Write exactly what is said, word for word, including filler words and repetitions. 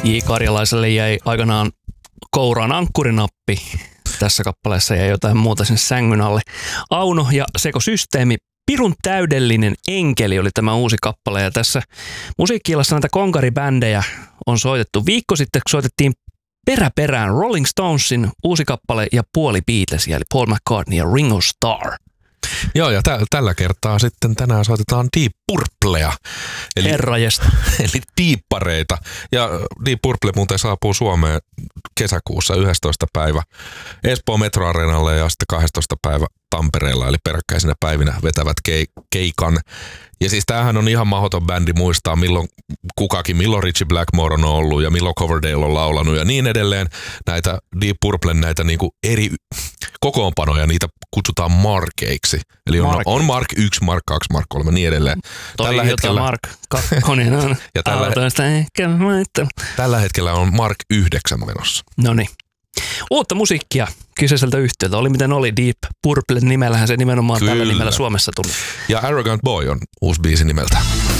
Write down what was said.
J. Karjalaiselle jäi aikanaan kouraan ankkurinappi. Tässä kappaleessa jäi jotain muuta sen sängyn alle. Auno ja Sekosysteemi. Pirun täydellinen enkeli oli tämä uusi kappale. Ja tässä musiikki-illassa näitä konkaribändejä on soitettu. Viikko sitten soitettiin peräperään Rolling Stonesin uusi kappale ja puoli Beatlesia, eli Paul McCartney ja Ringo Starr. Joo, ja tä- tällä kertaa sitten tänään soitetaan Deep Purplea. Eli, Herrajesta. eli diippareita. Ja Deep Purple muuten saapuu Suomeen kesäkuussa yhdestoista päivä Espoon Metroareenalle ja sitten kahdestoista päivä Tampereella, eli peräkkäisinä päivinä vetävät ke- keikan. Ja siis tämähän on ihan mahdoton bändi muistaa, milloin kukakin, milloin Richie Blackmore on ollut ja milloin Coverdale on laulanut ja niin edelleen. Näitä Deep Purplen näitä niinku eri kokoonpanoja, niitä kutsutaan markeiksi. Eli on Mark, on Mark yksi, Mark kaksi, Mark kolme, niin edelleen. Toi tällä hetkellä Mark kakkonen on. ja tällä, ehkä tällä hetkellä on Mark yhdeksän menossa. Noniin. Uutta musiikkia kyseiseltä yhtiöltä. Oli miten oli, Deep Purple nimellähän se nimenomaan Kyllä. tällä nimellä Suomessa tuli. Ja Arrogant Boy on uusi biisi nimeltä.